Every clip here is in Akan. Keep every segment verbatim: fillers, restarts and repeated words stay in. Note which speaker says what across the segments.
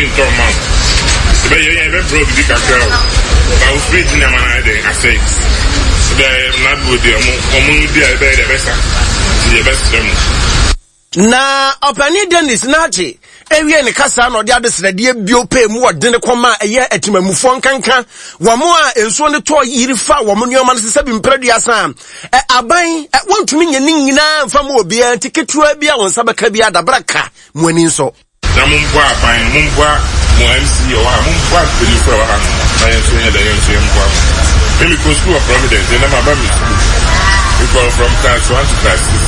Speaker 1: in Tormount. But you have a broke the cacao. I was feeding them and I did a six. They are not with the among the best. The best.
Speaker 2: Na opani Dennis Nachi. Ewie ne kasa no de adesrede bio pe mu odene koma eye atimamufo nkanka wamo a enso ne to yirifa wamo nyoma ne sese bi mpraduasa e aban wontumi nye nyina mfa mu obi antiketua bia won sabaka bia dabraka mu ani nso
Speaker 1: na mumbwa aban mumbwa mu M C o ha mumbwa pelifo wa ha na yenso nya da yenso mumbwa me go school of Providence na ma ba mi we go from class one to class six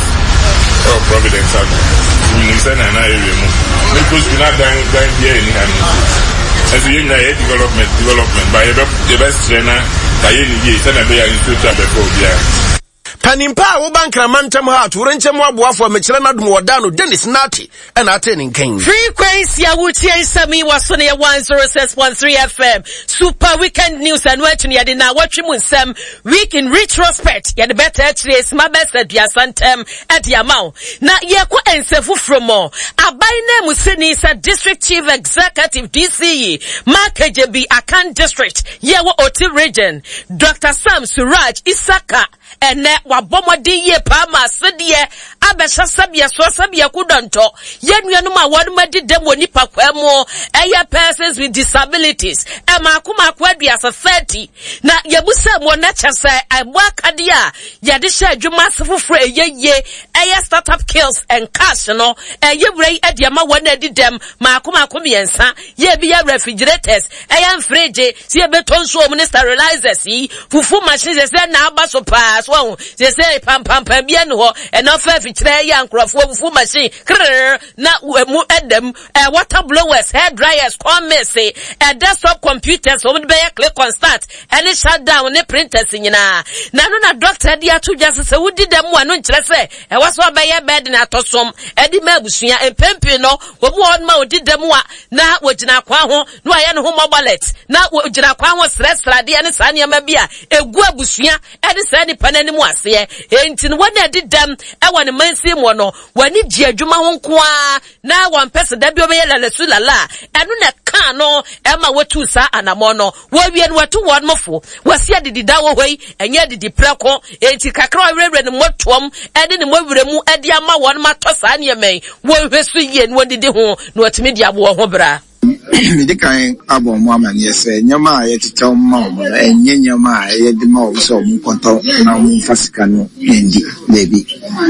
Speaker 1: oh Providence we say na na area mu because we not down down here in hand as we na development development by the best trainer kaye ni ye say na be ya instructor before bia
Speaker 2: Panimpa wo bankra mantam ha to renchem aboafo mekire na dum wodano Dennis Nati and attaining king
Speaker 3: frequency awuti ensami waso ne one oh six point three F M super weekend news and what ni ade na watwe mu nsem week in retrospect ya the better trace my best dia santem at yamau na ye ko ensefu from abai na musini sa district chief executive D C E Makejebi Akan district ye wo Oti region Doctor Sam Suraj Isaka ene wabomodi ye pa ma sedie abesha sabia so sabia kudonto yenuanu ma wadumadi dem woni pakwamo eye persons with disabilities e ma akuma akwadua for thirty na yebusa mo na chese abakade a yede sha adwuma sefofro eyeye eye startup kills and cash no eye brei adiama wona di dem ma akuma akomiensa ye bi ya refrigerators eye fridge si e beton so mo sterilizers yi fufu machines se na abaso pa so they say pam pam pam bien ho and not fair fitre ya nkrofo fufu machine na mu edem water blowers hair dryers come say desktop computers so be click on start and it shut down ne printers nyina na no na doctor dia to just say we did dem anu nkire say e was so be bed na tosom e di mabusua empempe no obu on ma odi dem wa na wogina kwa ho no aye no ho mobalet na wogina kwa ho sresra de ne sa ne ma bia egu abusua e di sa ni panani mu ase enti no wona di dem e wone mansi mu no wani gi adwuma ho nko a na wan pese da bi obeye lalesu lala enu na ka no e ma watu sa anamo no wo wie no watu won mofo wase adidi da wo hoi enye adidi preko enti kakra werere ne motom e de ne mowuremu e de ama won ma to sa ne yemen wo hwesu ye no didi ho no watimi di abo ho bra
Speaker 4: me kan abo mo amane se nyama a yetete ma mo enye nyama a yedi ma o so mo konto na mo fasika no endi baby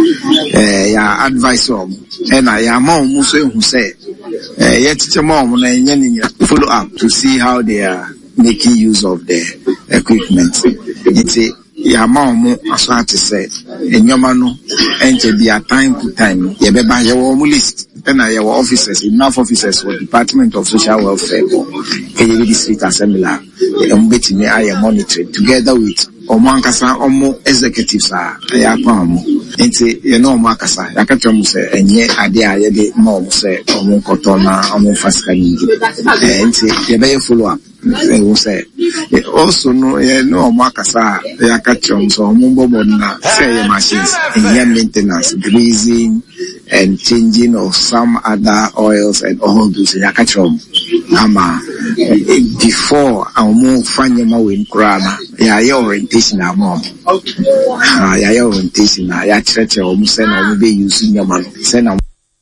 Speaker 4: eh ya advice o e na ya ma mo so ehu se eh yetete ma mo na enye ni follow up to see how they are making use of the equipment. It's ya ma mo aso ate se enyoma no enche bia time to time ye be ba ye wo list and I have officers, enough officers for Department of Social Welfare, K J B District Assembly, and I am monitoring together with Omankasa Omo executives are Yapam. And say, you know, Makasa, Yakatum say, and yet I dare the mom say, Omo Kotona, Omo Fascani, and say, you better follow up. They will say, also no, no Makasa, Yakatum, so Mumbo Bodna, say machines, and yeah, maintenance, greasing, and changing of some other oils and all those yakachom ama before our more fanyama win krana ya ya orientation amom ah ya ya orientation ya church o mu say na we be using yama say na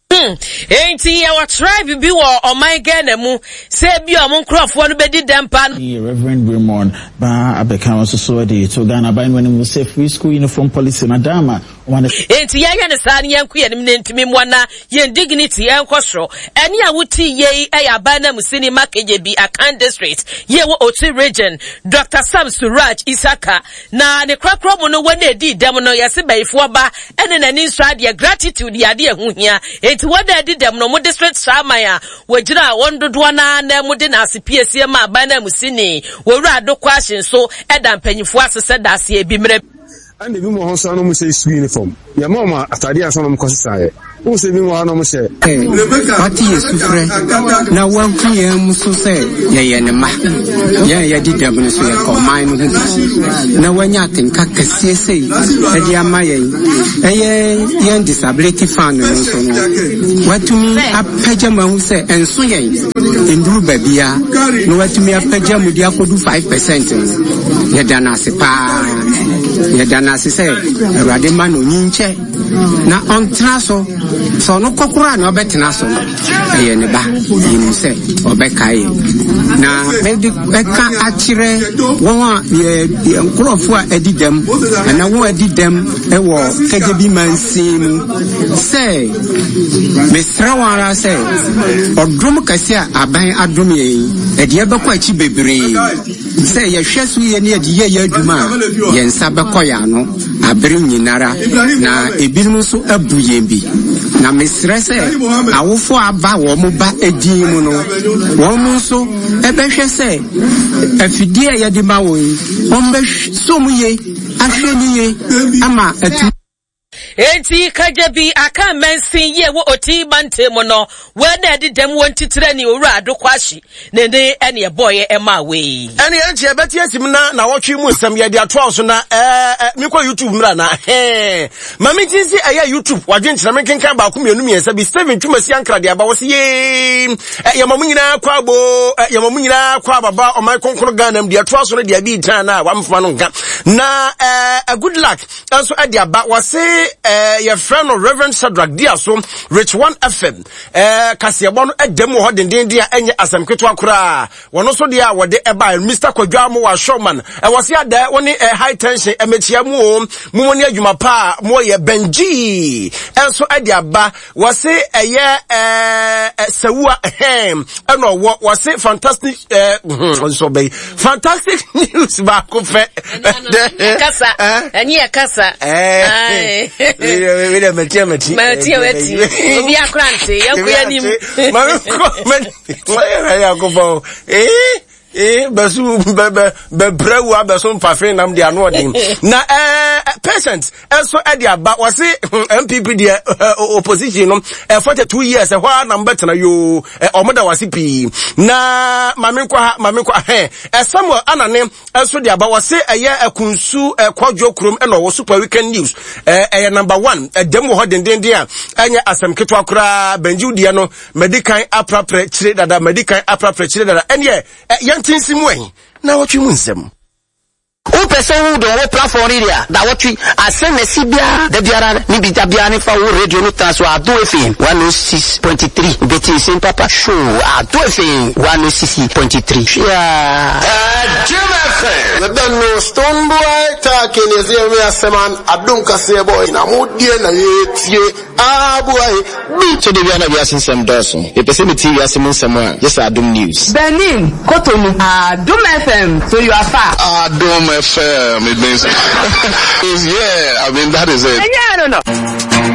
Speaker 3: enti our tribe bi wo o my Ghana mu say bi o mon crofo no be di dempa no
Speaker 5: Reverend Raymond ba abeka so so dey to Ghana by when we say free school uniform policy madama
Speaker 3: enti ya ya ne sa ne yanku ye ne ntimi mo na ye dignity en kwosro eni a wuti ye e ya ba na musini Makejebi Akan district ye wo Oti region Doctor Sam Suraj Isaka na ne krakro mo no wona di dem no ye se bayifo ba ene na ni nso ade gratitude ya de hu hia enti wona di dem no mo district samaya wajira wondodo na na mo de na asepiesie ma ba na musini wo wura adokwa hyenso eda mpanyifo asese da ase e bi mre
Speaker 6: and the woman also no say school uniform. Your mama atade aso no kosisa. Who say me wa no say.
Speaker 7: Eh, party is sufre. Na wan ku ye mu so say ye ye ne ma. Ye ye di dem no so ye ko man no hu. Na wanya tenka kese sei. E di ama ye. E ye ye disability fan no so no. Watumi apaja ma hu say enso ye. nduru babia no watumi apagya mu dia kodu five percent ya dana sepa ya dana se awurade ma no nyinche na ontra so so no kokora na obetena so ye ne ba yin se obekai na medi beka akire won ye nkrofo a edidam na won edidam e wo kajebi mansim se mesra wara se odrum kase aban adum ye ede ebekọ achi bebre se ye hwesu ye ne ede ye adwuma ye nsa bekọ ya no abere nyinara na ebirum so abuye bi na mesra se awofo aba wo mo ba edin mu no wo mo so ebehwe se afidie ye de ma wo ombe so mu ye ahwe ni ye ama atu
Speaker 3: enti kajabi aka mensin ye wo oti bante mo no we na de dem won titire ni owura adokwashi ne ne ene e boye e ma we
Speaker 2: ene enche ebeti asim na na wotwe mu nsam ye de ato so na eh mi kwa YouTube mra na eh mami tinsi aya YouTube wadwen kira men kenkan ba ko mienu miensa bi Steven Twumasi ankra de aba wo se ye ye mamu nyina kwa bo ye mamu nyina kwa baba o mai konkoro Ghana m de ato so na de abi tan na wa mfa no nka na eh good luck also ade aba wo se eh your friend of Reverend Shadrach Diaso Rich one F M eh kasebo no edem ho denden dia enye asamketo akora wono so dia wode eba Mister Kwadwamo wa Showman e wose ada woni high tension emechia mu o mu ni adwuma pa mo ye Benji enso ade aba wose eye eh sewua ehem eno wo wose fantastic eh so be fantastic news ba ko fe
Speaker 3: kasa enye kasa
Speaker 2: eh we we metia metia
Speaker 3: metia weti obi akrante yakuya nim
Speaker 2: ma ko men ya ko bo eh eh basu be be brewa basu mfafe nam dia no odin na eh patients enso e dia ba wose M P P dia opposition no forty-two years e hwa na mbetena yo omoda wase pi na mame kwa mame kwa he Samuel Anane enso dia ba wose eye akunsu kwadwo krom e no wo Super Weekend News eh number one dem wo denden dia anya asem keto akora Benji dia no medical aprapre chire dada medical aprapre chire dada ene tinsi mwen na watwi munsem
Speaker 8: o person who do wo platform area da watwi asem na sibia da biara ni bi da biara ni fa wo radio no transfer ado F M one oh six point three beti sim papa show ado F M one oh six point three yeah Jim F M
Speaker 9: the don no stone boy talking is here me aseman adun kase boy na modie na yetie ah boy
Speaker 8: bi to de biara na biara sinsem doso e person me T V asem nsem a yes adum news
Speaker 10: Benin Kotonu adum F M so you are far
Speaker 1: adum F M, it means, yeah, I mean, that is it.
Speaker 10: Yeah, I don't know.